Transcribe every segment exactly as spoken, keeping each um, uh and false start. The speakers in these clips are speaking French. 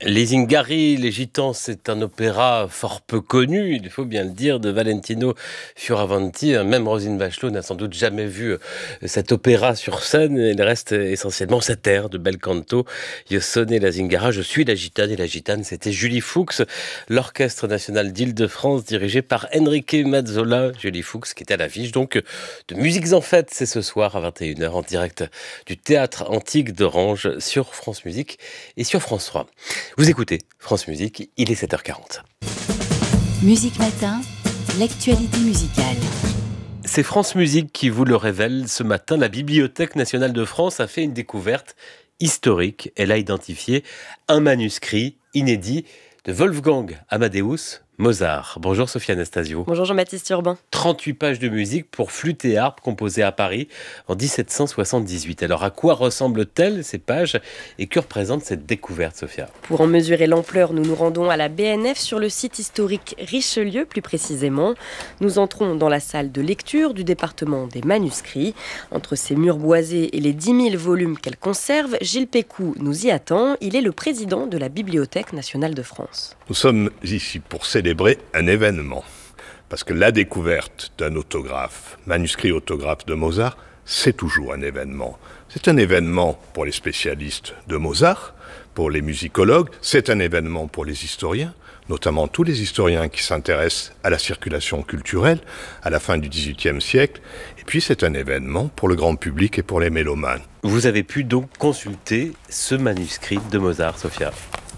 Les Zingari, les Gitans, c'est un opéra fort peu connu, il faut bien le dire, de Valentino Fioravanti. Même Roselyne Bachelot n'a sans doute jamais vu cet opéra sur scène. Il reste essentiellement cet air de bel canto. Io sono la Zingara, je suis la gitane. Et la gitane, c'était Julie Fuchs, l'Orchestre national d'Île-de-France, dirigé par Enrique Mazzola. Julie Fuchs, qui était à l'affiche donc de Musiques en Fête. C'est ce soir à vingt et une heures en direct du Théâtre Antique d'Orange sur France Musique et sur France trois. Vous écoutez France Musique, il est sept heures quarante. Musique Matin, l'actualité musicale. C'est France Musique qui vous le révèle. Ce matin, la Bibliothèque nationale de France a fait une découverte historique. Elle a identifié un manuscrit inédit de Wolfgang Amadeus Mozart. Bonjour Sophie Anastasio. Bonjour Jean-Baptiste Urbain. trente-huit pages de musique pour flûte et harpe composées à Paris en dix-sept cent soixante-dix-huit. Alors à quoi ressemblent-elles ces pages et que représente cette découverte, Sophia ? Pour en mesurer l'ampleur, nous nous rendons à la B N F sur le site historique Richelieu plus précisément. Nous entrons dans la salle de lecture du département des manuscrits. Entre ses murs boisés et les dix mille volumes qu'elle conserve, Gilles Pécou nous y attend. Il est le président de la Bibliothèque nationale de France. Nous sommes ici pour célébrer un événement. Parce que la découverte d'un autographe, manuscrit autographe de Mozart, c'est toujours un événement. C'est un événement pour les spécialistes de Mozart, pour les musicologues, c'est un événement pour les historiens, notamment tous les historiens qui s'intéressent à la circulation culturelle à la fin du dix-huitième siècle, et puis c'est un événement pour le grand public et pour les mélomanes. Vous avez pu donc consulter ce manuscrit de Mozart, Sophia ?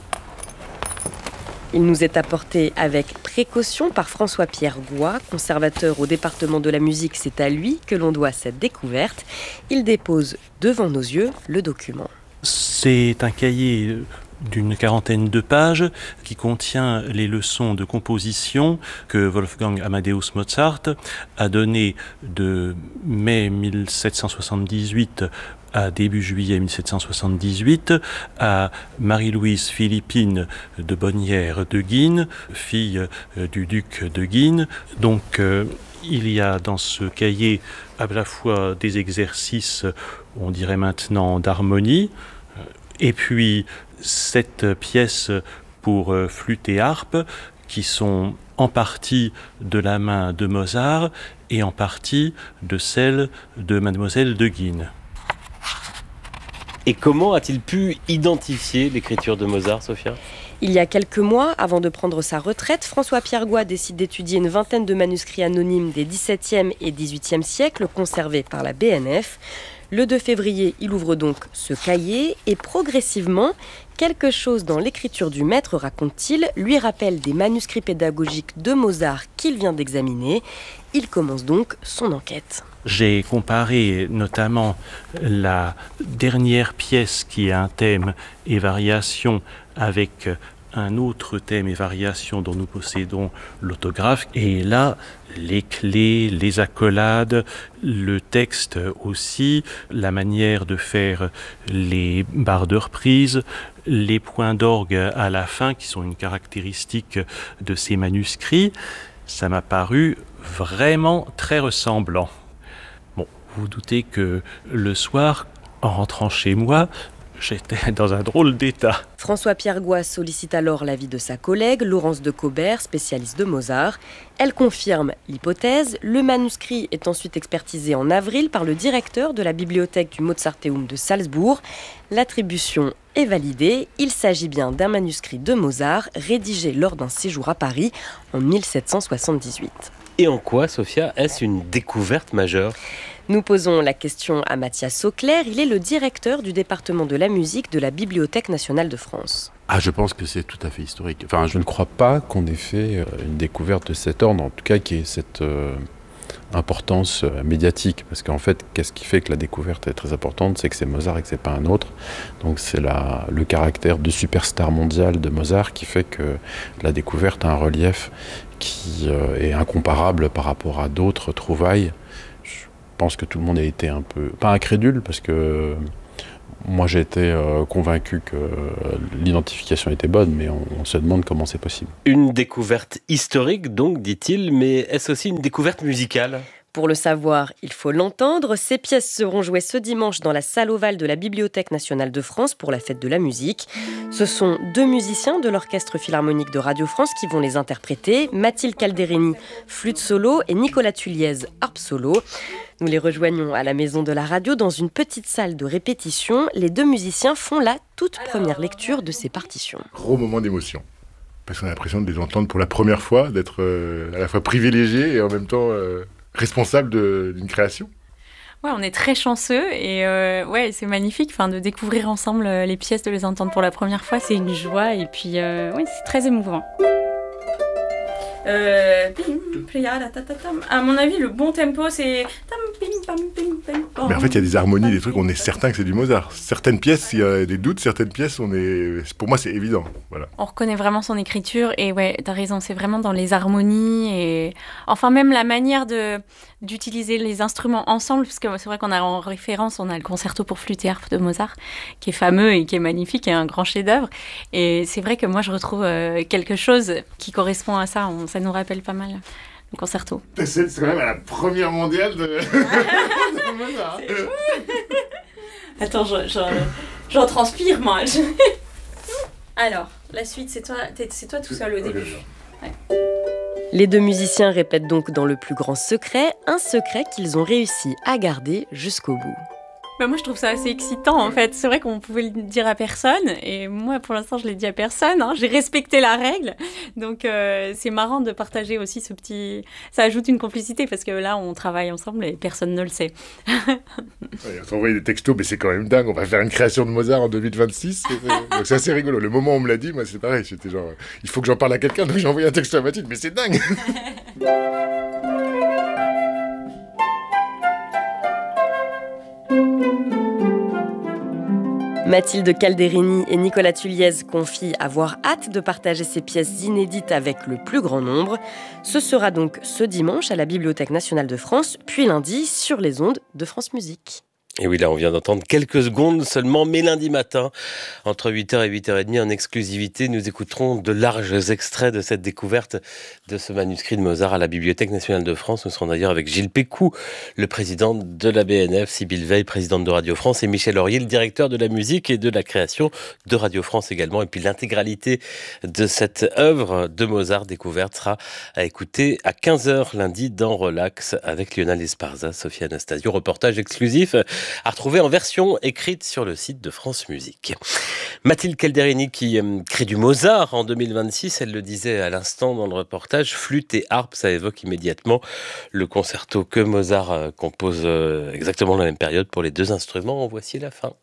Il nous est apporté avec précaution par François-Pierre Goy, conservateur au département de la musique. C'est à lui que l'on doit cette découverte. Il dépose devant nos yeux le document. C'est un cahier d'une quarantaine de pages qui contient les leçons de composition que Wolfgang Amadeus Mozart a données de mai mille sept cent soixante-dix-huit à début juillet mille sept cent soixante-dix-huit, à Marie-Louise Philippine de Bonnières de Guines, fille du duc de Guines. Donc euh, il y a dans ce cahier à la fois des exercices, on dirait maintenant, d'harmonie, et puis sept pièces pour flûte et harpe, qui sont en partie de la main de Mozart et en partie de celle de Mademoiselle de Guines. Et comment a-t-il pu identifier l'écriture de Mozart, Sophia ? Il y a quelques mois, avant de prendre sa retraite, François-Pierre Goy décide d'étudier une vingtaine de manuscrits anonymes des dix-septième et dix-huitième siècles conservés par la B N F. Le deux février, il ouvre donc ce cahier et progressivement, quelque chose dans l'écriture du maître, raconte-t-il, lui rappelle des manuscrits pédagogiques de Mozart qu'il vient d'examiner. Il commence donc son enquête. J'ai comparé notamment la dernière pièce qui est un thème et variation avec un autre thème et variation dont nous possédons l'autographe. Et là, les clés, les accolades, le texte aussi, la manière de faire les barres de reprise, les points d'orgue à la fin qui sont une caractéristique de ces manuscrits, ça m'a paru vraiment très ressemblant. Bon, vous vous doutez que le soir, en rentrant chez moi, j'étais dans un drôle d'état. François-Pierre Goy sollicite alors l'avis de sa collègue, Laurence de Caubert, spécialiste de Mozart. Elle confirme l'hypothèse. Le manuscrit est ensuite expertisé en avril par le directeur de la bibliothèque du Mozarteum de Salzbourg. L'attribution est validée. Il s'agit bien d'un manuscrit de Mozart rédigé lors d'un séjour à Paris en mille sept cent soixante-dix-huit. Et en quoi, Sophia, est-ce une découverte majeure ? Nous posons la question à Mathias Sauclair. Il est le directeur du département de la musique de la Bibliothèque nationale de France. Ah, je pense que c'est tout à fait historique. Enfin, je ne crois pas qu'on ait fait une découverte de cet ordre, en tout cas qui ait cette euh, importance euh, médiatique. Parce qu'en fait, qu'est-ce qui fait que la découverte est très importante ? C'est que c'est Mozart et que c'est pas un autre. Donc c'est la, le caractère de superstar mondial de Mozart qui fait que la découverte a un relief qui euh, est incomparable par rapport à d'autres trouvailles. Je pense que tout le monde a été un peu, pas incrédule, parce que moi j'ai été euh, convaincu que l'identification était bonne, mais on, on se demande comment c'est possible. Une découverte historique donc, dit-il, mais est-ce aussi une découverte musicale ? Pour le savoir, il faut l'entendre. Ces pièces seront jouées ce dimanche dans la salle ovale de la Bibliothèque nationale de France pour la fête de la musique. Ce sont deux musiciens de l'Orchestre philharmonique de Radio France qui vont les interpréter, Mathilde Calderini, flûte solo, et Nicolas Tulliez, harpe solo. Nous les rejoignons à la Maison de la Radio dans une petite salle de répétition. Les deux musiciens font la toute première lecture de ces partitions. Gros moment d'émotion, parce qu'on a l'impression de les entendre pour la première fois, d'être euh, à la fois privilégié et en même temps euh, responsable de, d'une création. Ouais, on est très chanceux et euh, ouais, c'est magnifique, enfin, de découvrir ensemble les pièces, de les entendre pour la première fois, c'est une joie et puis euh, ouais, c'est très émouvant. Euh, à mon avis, le bon tempo, c'est... Mais en fait, il y a des harmonies, des trucs, on est certain que c'est du Mozart. Certaines pièces, il y a des doutes, certaines pièces, on est... pour moi, c'est évident. Voilà. On reconnaît vraiment son écriture et ouais, t'as raison, c'est vraiment dans les harmonies et... Enfin, même la manière de... d'utiliser les instruments ensemble, parce que c'est vrai qu'on a en référence, on a le concerto pour flûte et harpe de Mozart, qui est fameux et qui est magnifique, et un grand chef-d'œuvre. Et c'est vrai que moi, je retrouve euh, quelque chose qui correspond à ça. On, ça nous rappelle pas mal le concerto. C'est, c'est quand même à la première mondiale de, de Mozart. Attends, je, je, j'en transpire, moi. Alors, la suite, c'est toi, c'est toi tout seul au début. Ouais. Les deux musiciens répètent donc dans le plus grand secret, un secret qu'ils ont réussi à garder jusqu'au bout. Bah moi, je trouve ça assez excitant, en fait. C'est vrai qu'on pouvait le dire à personne, et moi, pour l'instant, je l'ai dit à personne. Hein. J'ai respecté la règle, donc euh, c'est marrant de partager aussi ce petit... Ça ajoute une complicité, parce que là, on travaille ensemble et personne ne le sait. Ouais, on s'envoie des textos, mais c'est quand même dingue. On va faire une création de Mozart en deux mille vingt-six. Donc c'est assez rigolo. Le moment où on me l'a dit, moi, c'est pareil. J'étais genre, il faut que j'en parle à quelqu'un, donc j'ai envoyé un texto à Mathilde, mais c'est dingue. Mathilde Calderini et Nicolas Tulliez confient avoir hâte de partager ces pièces inédites avec le plus grand nombre. Ce sera donc ce dimanche à la Bibliothèque nationale de France, puis lundi sur les ondes de France Musique. Et oui, là, on vient d'entendre quelques secondes seulement, mais lundi matin, entre huit heures et huit heures trente, en exclusivité, nous écouterons de larges extraits de cette découverte de ce manuscrit de Mozart à la Bibliothèque nationale de France. Nous serons d'ailleurs avec Gilles Pécou, le président de la B N F, Sybille Veil, présidente de Radio France, et Michel Aurier, le directeur de la musique et de la création de Radio France également. Et puis l'intégralité de cette œuvre de Mozart découverte sera à écouter à quinze heures lundi dans Relax avec Lionel Esparza, Sophie Anastasio, reportage exclusif à retrouver en version écrite sur le site de France Musique. Mathilde Calderini qui euh, crée du Mozart en deux mille vingt-six, elle le disait à l'instant dans le reportage, flûte et harpe, ça évoque immédiatement le concerto que Mozart euh, compose euh, exactement à la même période pour les deux instruments. En voici la fin.